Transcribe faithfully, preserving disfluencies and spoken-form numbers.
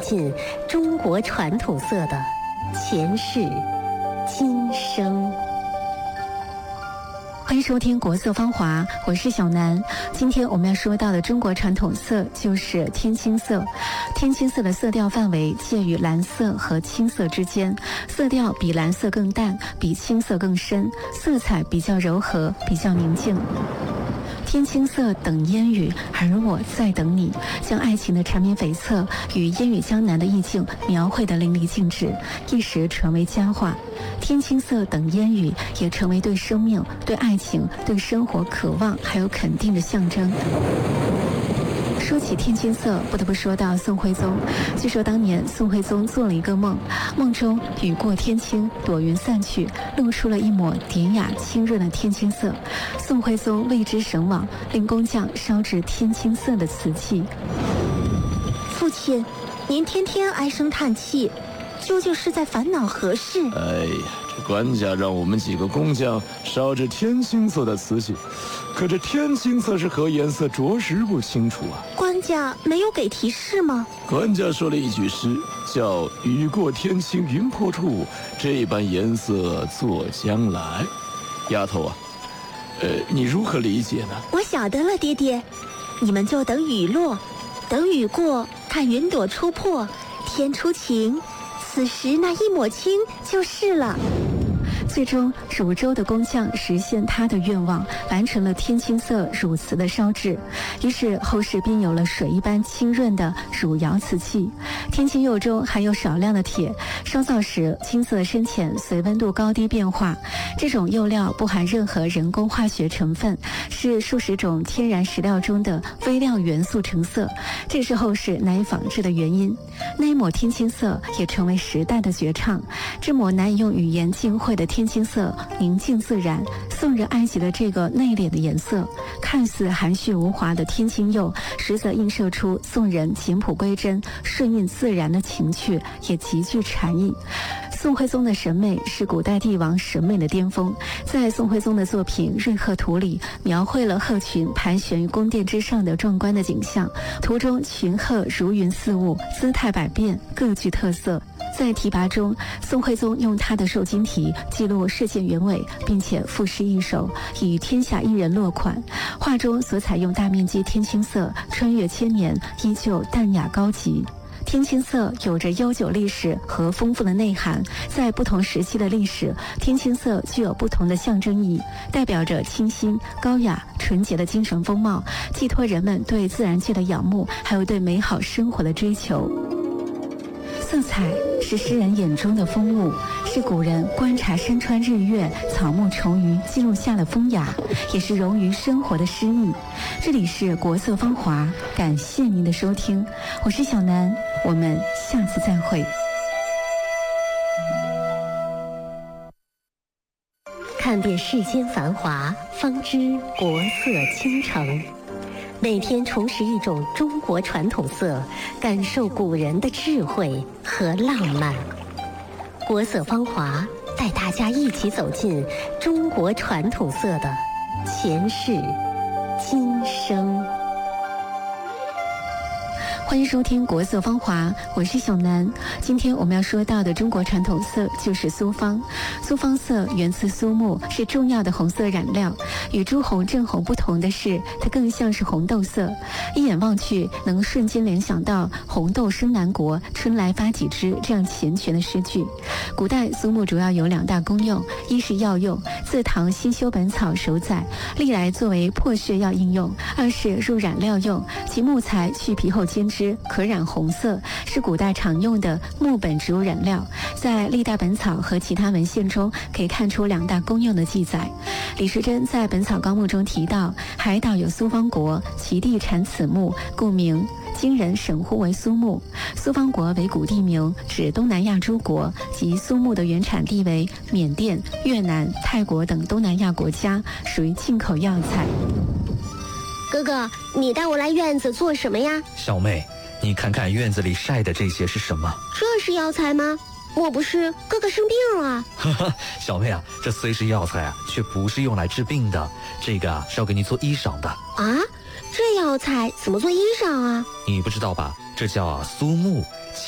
进中国传统色的前世今生。 欢迎收听国色芳华，我是小南。今天我们要说到的中国传统色就是天青色。天青色的色调范围介于蓝色和青色之间，色调比蓝色更淡，比青色更深，色彩比较柔和，比较宁静。天青色等烟雨，而我在等你，将爱情的缠绵悱恻与烟雨江南的意境描绘得淋漓尽致，一时成为佳话。天青色等烟雨也成为对生命、对爱情、对生活渴望还有肯定的象征。说起天青色，不得不说到宋徽宗。据说当年宋徽宗做了一个梦，梦中雨过天青，朵云散去，露出了一抹典雅清润的天青色。宋徽宗为之神往，令工匠烧制天青色的瓷器。 父亲，您天天唉声叹气，究竟是在烦恼何事？ 哎呀，这官家让我们几个工匠烧制天青色的瓷器，可这天青色是何颜色，着实不清楚啊。 官家没有给提示吗？ 官家说了一句诗，叫“雨过天青云破处，这般颜色作将来”。丫头啊，呃，你如何理解呢？ 我晓得了，爹爹，你们就等雨落，等雨过，看云朵初破，天初晴，此时那一抹青就是了。 最终，汝州的工匠实现他的愿望，完成了天青色汝瓷的烧制。于是后世便有了水一般清润的汝窑瓷器。天青釉中含有少量的铁，烧造时青色深浅随温度高低变化。这种釉料不含任何人工化学成分，是数十种天然石料中的微量元素成色，这是后世难以仿制的原因。那一抹天青色也成为时代的绝唱。这抹难以用语言尽绘的天青色宁静自然，宋人埃及的这个内敛的颜色，看似含蓄无华的天青釉，实则映射出宋人简朴归真、顺应自然的情趣，也极具禅意。宋徽宗的审美是古代帝王审美的巅峰，在宋徽宗的作品《瑞鹤图》里，描绘了鹤群盘旋于宫殿之上的壮观的景象，图中群鹤如云似雾，姿态百变，各具特色。在题跋中，宋徽宗用他的瘦金题记录事件原委，并且赋诗一首，以天下一人落款。画中所采用大面积天青色，穿越千年，依旧淡雅高级。天青色有着悠久历史和丰富的内涵，在不同时期的历史，天青色具有不同的象征意义，代表着清新、高雅、纯洁的精神风貌，寄托人们对自然界的仰慕，还有对美好生活的追求。色彩是诗人眼中的风物，是古人观察山川日月、草木虫鱼记录下的风雅，也是融于生活的诗意。这里是国色芳华，感谢您的收听，我是小南，我们下次再会。 看遍世间繁华，方知国色倾城。每天重拾一种中国传统色，感受古人的智慧和浪漫。国色芳华带大家一起走进中国传统色的前世今生。 欢迎收听国色芳华，我是小南。今天我们要说到的中国传统色就是苏芳。苏芳色源自苏木，是重要的红色染料。与朱红、正红不同的是，它更像是红豆色，一眼望去能瞬间联想到红豆生南国，春来发几枝这样缱绻的诗句。古代苏木主要有两大功用，一是药用，自唐新修本草首载，历来作为破血药应用；二是入染料用，其木材去皮后煎制可染红色，是古代常用的木本植物染料。在历代本草和其他文献中可以看出两大功用的记载。李时珍在《本草纲目》中提到，海岛有苏芳国，其地产此木，故名。今人神呼为苏木。苏芳国为古地名，指东南亚诸国，及苏木的原产地为缅甸、越南、泰国等东南亚国家，属于进口药材。 哥哥，你带我来院子做什么呀？ 小妹，你看看院子里晒的这些是什么？ 这是药材吗？莫不是哥哥生病了？ 哈哈，小妹啊，这虽是药材啊，却不是用来治病的，这个啊是要给你做衣裳的。 啊，这药材怎么做衣裳啊？ 你不知道吧？这叫啊苏木，